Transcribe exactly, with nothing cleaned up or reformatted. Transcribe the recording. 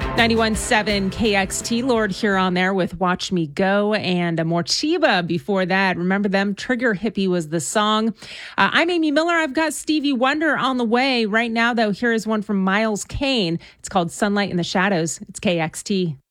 ninety-one point seven K X T, Lord Huron there with Watch Me Go, and a Morcheeba before that. Remember them? Trigger Hippie was the song. Uh, I'm Amy Miller. I've got Stevie Wonder on the way. Right now, though, here is one from Miles Kane. It's called Sunlight in the Shadows. It's K X T.